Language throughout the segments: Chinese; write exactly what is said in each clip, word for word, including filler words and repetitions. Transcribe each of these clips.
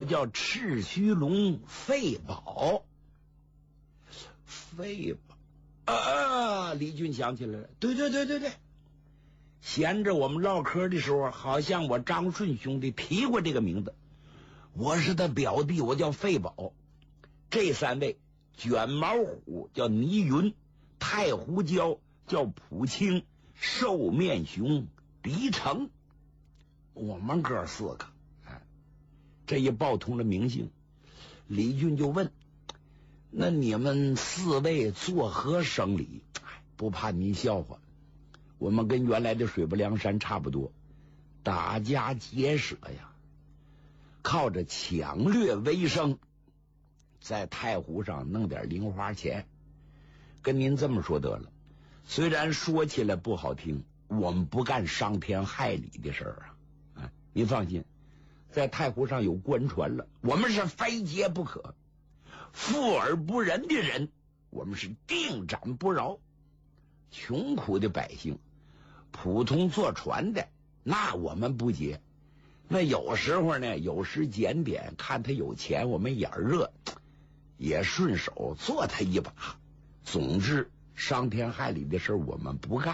叫赤须龙费宝。费宝啊！李俊想起来了，对对对对对，闲着我们唠嗑的时候，好像我张顺兄弟提过这个名字。我是他表弟，我叫费宝。这三位，卷毛虎叫倪云，太胡椒叫普清，瘦面熊狄成，我们哥四个。哎，这一报通了名姓，李俊就问：那你们四位作何生理？不怕您笑话，我们跟原来的水泊梁山差不多，打家劫舍呀，靠着抢掠为生，在太湖上弄点零花钱。跟您这么说得了，虽然说起来不好听，我们不干伤天害理的事儿啊！啊，您放心，在太湖上有官船了，我们是非劫不可，富而不仁的人，我们是定斩不饶。穷苦的百姓，普通坐船的，那我们不劫。那有时候呢，有时检点，看他有钱，我们眼热，也顺手做他一把。总之，伤天害理的事我们不干。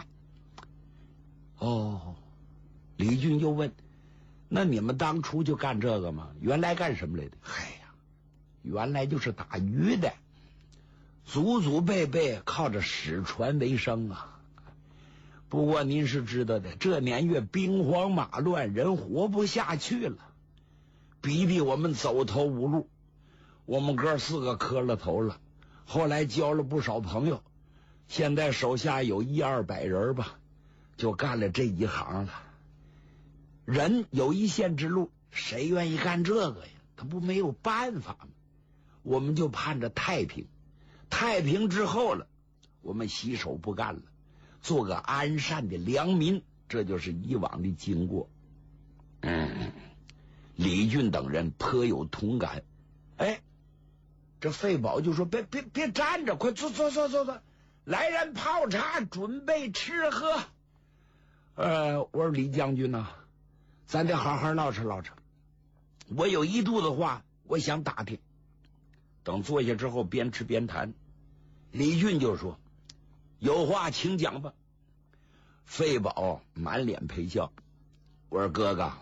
哦，李俊又问：那你们当初就干这个吗？原来干什么来的？嗨呀，原来就是打鱼的，祖祖辈辈靠着使船为生啊。不过您是知道的，这年月兵荒马乱，人活不下去了，逼逼我们走投无路，我们哥四个磕了头了。后来交了不少朋友，现在手下有一二百人吧，就干了这一行了。人有一线之路，谁愿意干这个呀？他不没有办法吗？我们就盼着太平，太平之后了，我们洗手不干了，做个安善的良民，这就是以往的经过。嗯，李俊等人颇有同感。哎，这费宝就说：别别别站着，快坐坐坐坐坐，来人泡茶，准备吃喝。呃，我说李将军呐、啊，咱得好好唠扯唠扯，我有一肚子话我想打听。等坐下之后，边吃边谈。李俊就说：有话请讲吧。费宝满脸陪笑，我说哥哥，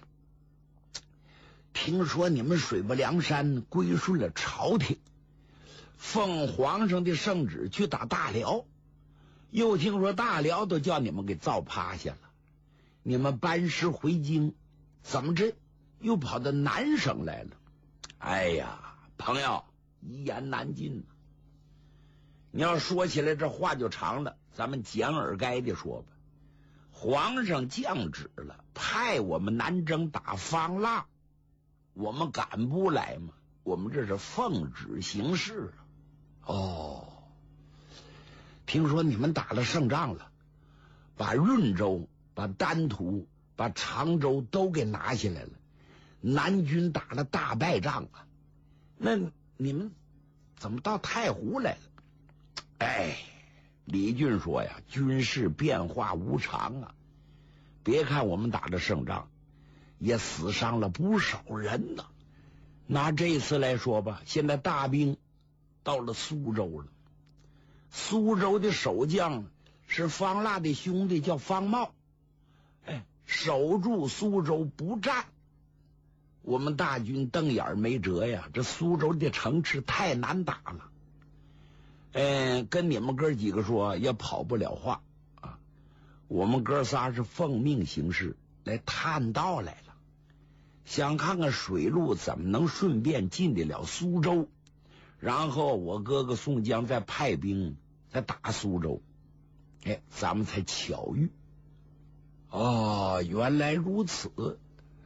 听说你们水泊梁山归顺了朝廷，奉皇上的圣旨去打大辽，又听说大辽都叫你们给造趴下了，你们班师回京，怎么着又跑到南省来了？哎呀，朋友，一言难尽啊。你要说起来这话就长了，咱们简而该的说吧。皇上降旨了，派我们南征打方腊，我们敢不来吗？我们这是奉旨行事啊。哦，听说你们打了胜仗了，把润州、把丹徒、把常州都给拿下来了，南军打了大败仗啊。那你们怎么到太湖来了？哎，李俊说呀，军事变化无常啊。别看我们打了胜仗，也死伤了不少人呢。拿这次来说吧，现在大兵到了苏州了。苏州的守将是方腊的兄弟，叫方茂。哎，守住苏州不战，我们大军瞪眼没辙呀。这苏州的城池太难打了。嗯，跟你们哥几个说也跑不了话啊！我们哥仨是奉命行事，来探道来了，想看看水路怎么能顺便进得了苏州，然后我哥哥宋江再派兵再打苏州，哎，咱们才巧遇。哦，原来如此，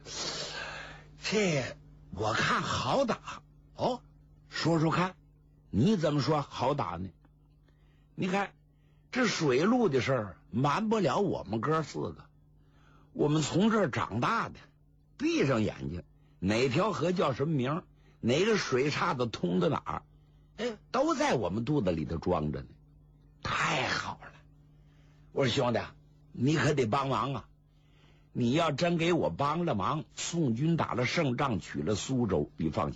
这我看好打哦，说说看。你怎么说好打呢？你看这水路的事儿瞒不了我们哥四个，我们从这儿长大的，闭上眼睛哪条河叫什么名，哪个水岔子通到哪儿，哎，都在我们肚子里头装着呢。太好了，我说兄弟，你可得帮忙啊！你要真给我帮了忙，宋军打了胜仗，取了苏州，你放心。